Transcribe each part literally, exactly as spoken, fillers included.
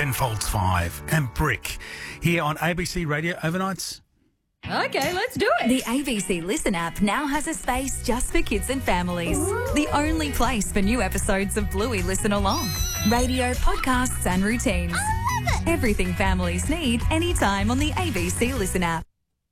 Folds five and Brick here on A B C Radio Overnights. Okay, let's do it. The A B C Listen app now has a space just for kids and families. Ooh. The only place for new episodes of Bluey Listen Along. Radio, podcasts and routines. I love it. Everything families need anytime on the A B C Listen app.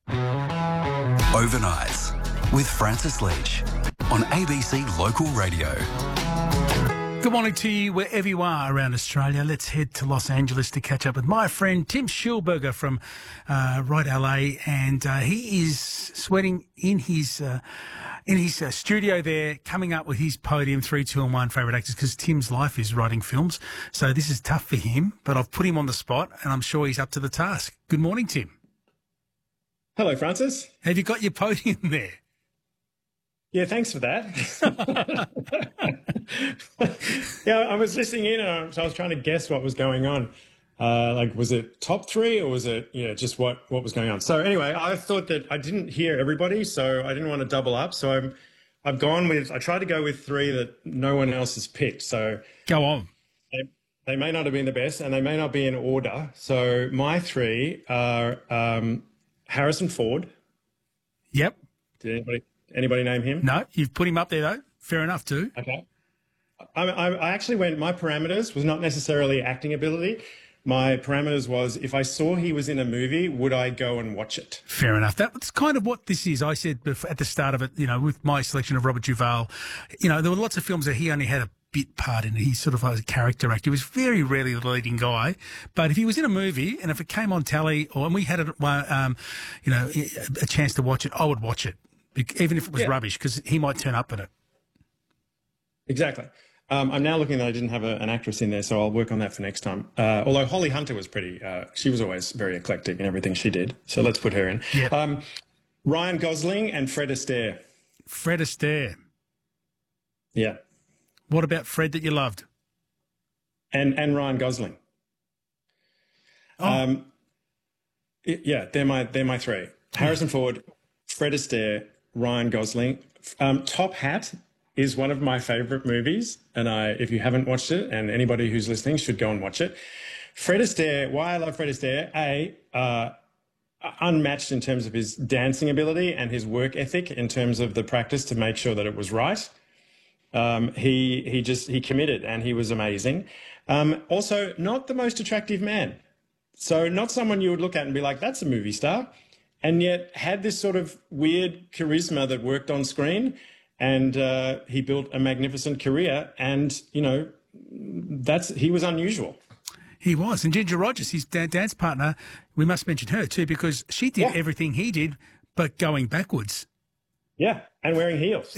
Overnights with Francis Leach on A B C Local Radio. Good morning to you wherever you are around Australia. Let's head to Los Angeles to catch up with my friend Tim Schulberger from uh, Right L A, and uh, he is sweating in his uh, in his uh, studio there, coming up with his podium three, two, and one favourite actors, because Tim's life is writing films, so this is tough for him. But I've put him on the spot, and I'm sure he's up to the task. Good morning, Tim. Hello, Francis. Have you got your podium there? Yeah, thanks for that. Yeah, I was listening in, and I was, I was trying to guess what was going on. Uh, like, was it top three, or was it, you know, just what, what was going on? So anyway, I thought that I didn't hear everybody, so I didn't want to double up. So I'm, I've gone with, I tried to go with three that no one else has picked. So go on. They, they may not have been the best, and they may not be in order. So my three are um, Harrison Ford. Yep. Did anybody? Anybody name him? No, you've put him up there, though. Fair enough, too. Okay. I, I, I actually went, my parameters was not necessarily acting ability. My parameters was, if I saw he was in a movie, would I go and watch it? Fair enough. That's kind of what this is. I said before, at the start of it, you know, with my selection of Robert Duvall, you know, there were lots of films that he only had a bit part in it. He's sort of like a character actor. He was very rarely the leading guy. But if he was in a movie, and if it came on telly, or and we had, a, um, you know, a chance to watch it, I would watch it. Even if it was yeah. rubbish, because he might turn up in it. Exactly. Um, I'm now looking that I didn't have a, an actress in there, so I'll work on that for next time. Uh, although Holly Hunter was pretty, uh, she was always very eclectic in everything she did. So let's put her in. Yep. Um, Ryan Gosling and Fred Astaire. Fred Astaire. Yeah. What about Fred that you loved? And and Ryan Gosling. Oh. Um, it, yeah, they're my they're my three. Harrison Ford, Fred Astaire, Ryan Gosling. Um, Top Hat is one of my favourite movies, and I, if you haven't watched it, and anybody who's listening should go and watch it. Fred Astaire, why I love Fred Astaire, A, uh, unmatched in terms of his dancing ability and his work ethic in terms of the practice to make sure that it was right. Um, he he just he committed, and he was amazing. Um, also, not the most attractive man, so not someone you would look at and be like, that's a movie star. And yet had this sort of weird charisma that worked on screen, and uh, he built a magnificent career. And, you know, that's he was unusual. He was. And Ginger Rogers, his dance partner, we must mention her too, because she did yeah. everything he did, but going backwards. Yeah, and wearing heels.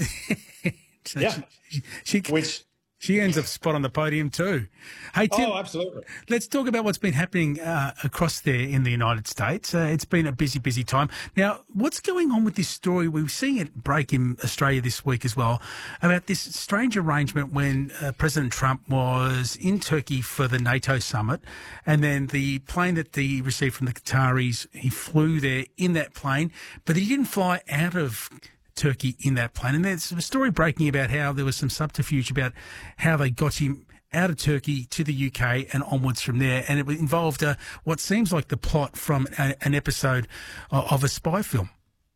so yeah. She, she, she, Which... She ends up spot on the podium too. Hey, Tim, oh, absolutely. Let's talk about what's been happening uh, across there in the United States. Uh, it's been a busy, busy time. Now, what's going on with this story? We've seen it break in Australia this week as well, about this strange arrangement when uh, President Trump was in Turkey for the NATO summit, and then the plane that he received from the Qataris, he flew there in that plane, but he didn't fly out of Turkey in that plane. And there's a story breaking about how there was some subterfuge about how they got him out of Turkey to the U K and onwards from there. And it involved uh, what seems like the plot from a, an episode of, of a spy film.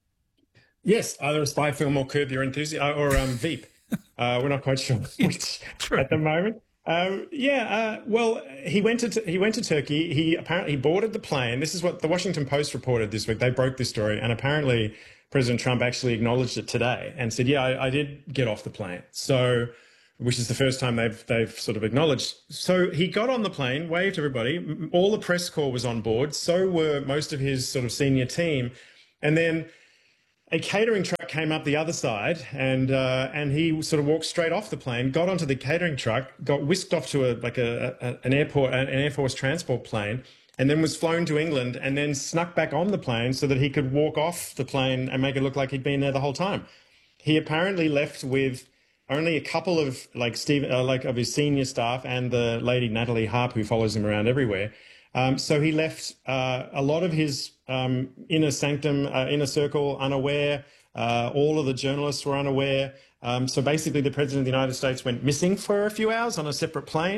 Yes, either a spy film or Curb Your Enthusiasm, or um, Veep. Uh, we're not quite sure which at the moment. Um, yeah, uh, well, he went to he went to Turkey. He apparently he boarded the plane. This is what the Washington Post reported this week. They broke this story, and apparently President Trump actually acknowledged it today and said, "Yeah, I, I did get off the plane." So, which is the first time they've they've sort of acknowledged. So he got on the plane, waved to everybody. All the press corps was on board. So were most of his sort of senior team, and then a catering truck came up the other side, and uh, and he sort of walked straight off the plane, got onto the catering truck, got whisked off to a like a, a an airport, an Air Force transport plane, and then was flown to England, and then snuck back on the plane so that he could walk off the plane and make it look like he'd been there the whole time. He apparently left with only a couple of like Steve, uh, like of his senior staff and the lady Natalie Harp, who follows him around everywhere. Um, so he left uh, a lot of his um, inner sanctum, uh, inner circle unaware. Uh, all of the journalists were unaware. Um, so basically the President of the United States went missing for a few hours on a separate plane.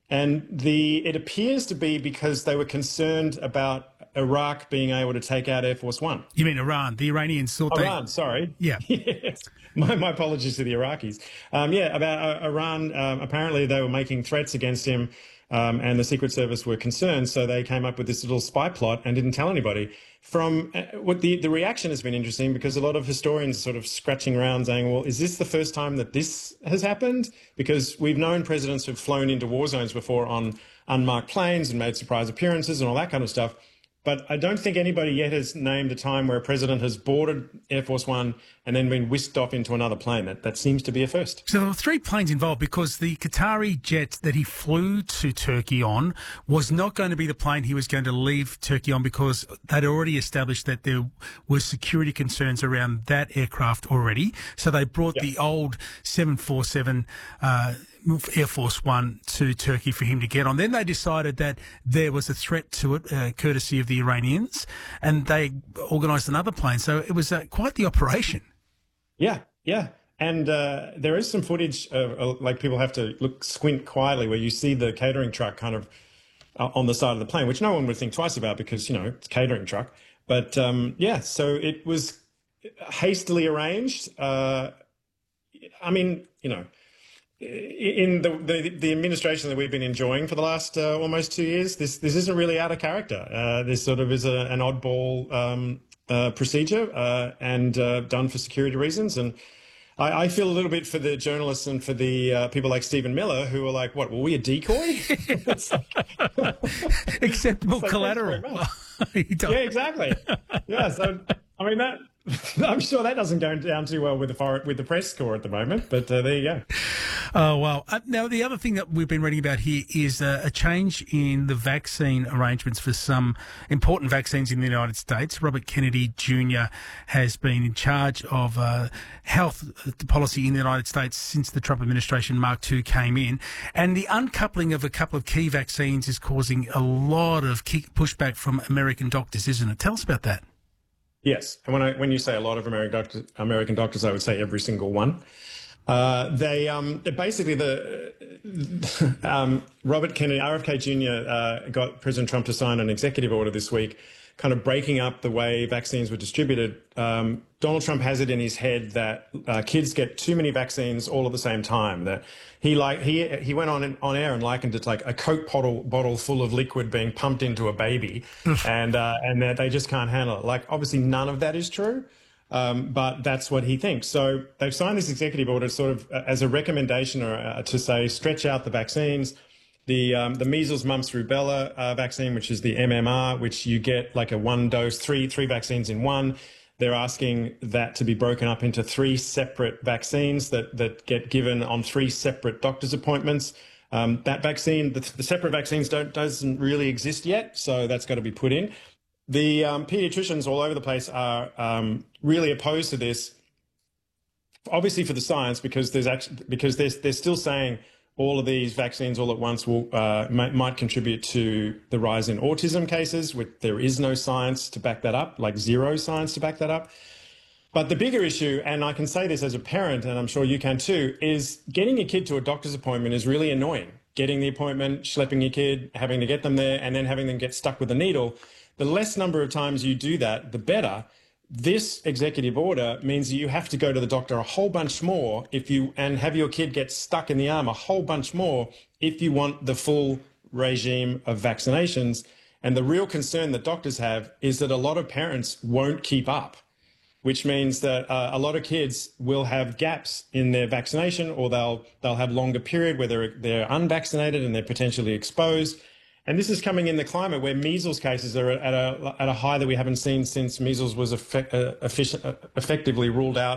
And the it appears to be because they were concerned about Iraq being able to take out Air Force One. You mean Iran? The Iranians thought they... Iran, sorry. Yeah. Yes. My, my apologies to the Iraqis. Um, yeah, about uh, Iran, um, apparently they were making threats against him, um, and the Secret Service were concerned, so they came up with this little spy plot and didn't tell anybody. From uh, what the, the reaction has been interesting, because a lot of historians are sort of scratching around saying, well, is this the first time that this has happened? Because we've known presidents who've flown into war zones before on unmarked planes and made surprise appearances and all that kind of stuff. But I don't think anybody yet has named a time where a president has boarded Air Force One and then been whisked off into another plane. That, that seems to be a first. So there were three planes involved because the Qatari jet that he flew to Turkey on was not going to be the plane he was going to leave Turkey on, because they'd already established that there were security concerns around that aircraft already. So they brought yep. the old seven forty-seven uh, Air Force One to Turkey for him to get on. Then they decided that there was a threat to it, uh, courtesy of the Iranians, and they organised another plane. So it was uh, quite the operation. Yeah, yeah. And uh, there is some footage, of, uh, like people have to look, squint quietly, where you see the catering truck kind of uh, on the side of the plane, which no one would think twice about because, you know, it's a catering truck. But um, yeah, so it was hastily arranged. Uh, I mean, you know, in the, the the administration that we've been enjoying for the last uh, almost two years, this this isn't really out of character. Uh, this sort of is a, an oddball um, uh, procedure uh, and uh, done for security reasons. And I, I feel a little bit for the journalists and for the uh, people like Stephen Miller who are like, "What? Were we a decoy?" Acceptable so collateral. Yeah, exactly. Yeah, so I mean that. I'm sure that doesn't go down too well with the foreign, with the press corps at the moment, but uh, there you go. Oh, wow. Uh, now, the other thing that we've been reading about here is uh, a change in the vaccine arrangements for some important vaccines in the United States. Robert Kennedy Junior has been in charge of uh, health policy in the United States since the Trump administration Mark two came in. And the uncoupling of a couple of key vaccines is causing a lot of pushback from American doctors, isn't it? Tell us about that. Yes, and when I when you say a lot of American doctors, American doctors, I would say every single one. Uh, they um, basically the um, Robert Kennedy, R F K Junior uh, got President Trump to sign an executive order this week, kind of breaking up the way vaccines were distributed. Um, Donald Trump has it in his head that uh, kids get too many vaccines all at the same time. That he like he he went on on air and likened it to like a Coke bottle bottle full of liquid being pumped into a baby, and uh, and that they just can't handle it. Like obviously none of that is true, um, but that's what he thinks. So they've signed this executive order sort of uh, as a recommendation or uh, to say stretch out the vaccines. The um, the measles, mumps, rubella uh, vaccine, which is the M M R, which you get like a one dose, three three vaccines in one. They're asking that to be broken up into three separate vaccines that that get given on three separate doctor's appointments. Um, that vaccine, the, the separate vaccines don't doesn't really exist yet, so that's got to be put in. The um, pediatricians all over the place are um, really opposed to this, obviously for the science, because there's actually because they're they're still saying all of these vaccines all at once will uh, might, might contribute to the rise in autism cases, which there is no science to back that up, like zero science to back that up. But the bigger issue, and I can say this as a parent, and I'm sure you can too, is getting your kid to a doctor's appointment is really annoying. Getting the appointment, schlepping your kid, having to get them there, and then having them get stuck with a needle. The less number of times you do that, the better. This executive order means you have to go to the doctor a whole bunch more if you and have your kid get stuck in the arm a whole bunch more if you want the full regime of vaccinations. And the real concern that doctors have is that a lot of parents won't keep up, which means that uh, a lot of kids will have gaps in their vaccination, or they'll they'll have longer period where they're they're unvaccinated and they're potentially exposed. And this is coming in the climate where measles cases are at a, at a high that we haven't seen since measles was effect, uh, efficient, uh, effectively ruled out